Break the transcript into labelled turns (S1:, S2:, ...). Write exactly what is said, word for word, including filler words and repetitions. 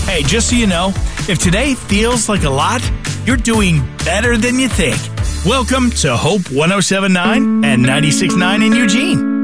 S1: Hey, just so you know, if today feels like a lot, you're doing better than you think. Welcome to Hope one oh seven point nine and ninety-six point nine in Eugene.